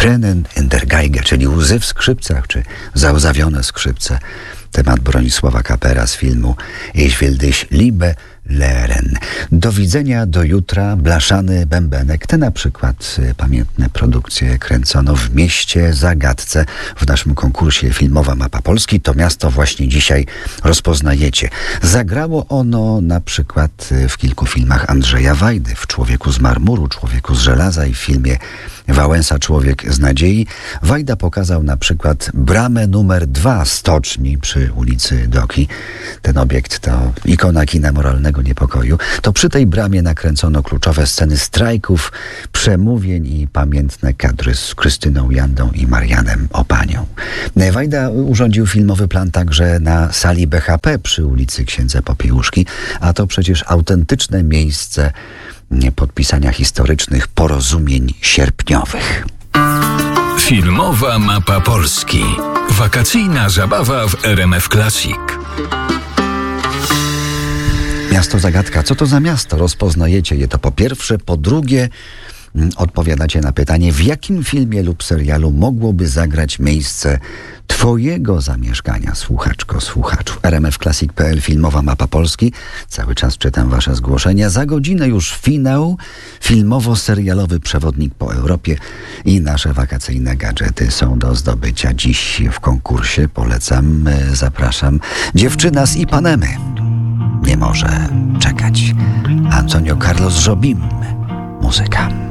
Tränen in der Geige, czyli łzy w skrzypcach, czy załzawione skrzypce. Temat Bronisława Kapera z filmu Ich will dich liebe lernen. Do widzenia, do jutra, blaszany bębenek. Te na przykład pamiętne produkcje kręcono w mieście Zagadce w naszym konkursie Filmowa Mapa Polski. To miasto właśnie dzisiaj rozpoznajecie. Zagrało ono na przykład w kilku filmach Andrzeja Wajdy, w Człowieku z marmuru, Człowieku z żelaza i w filmie Wałęsa Człowiek z nadziei. Wajda pokazał na przykład bramę numer 2 stoczni przy ulicy Doki. Ten obiekt to ikona kina moralnego niepokoju. To przy tej bramie nakręcono kluczowe sceny strajków, przemówień i pamiętne kadry z Krystyną Jandą i Marianem Opanią. Wajda urządził filmowy plan także na sali BHP przy ulicy Księdza Popiełuszki, a to przecież autentyczne miejsce podpisania historycznych porozumień sierpniowych. Filmowa Mapa Polski. Wakacyjna zabawa w RMF Classic. Miasto Zagadka. Co to za miasto? Rozpoznajecie je to po pierwsze. Po drugie, odpowiadacie na pytanie, w jakim filmie lub serialu mogłoby zagrać miejsce twojego zamieszkania, słuchaczko, słuchaczu. rmfclassic.pl, Filmowa Mapa Polski. Cały czas czytam wasze zgłoszenia. Za godzinę już finał, filmowo-serialowy przewodnik po Europie i nasze wakacyjne gadżety są do zdobycia dziś w konkursie. Polecam, zapraszam. Dziewczyna z Ipanemy nie może czekać. Antonio Carlos Jobim, muzyka.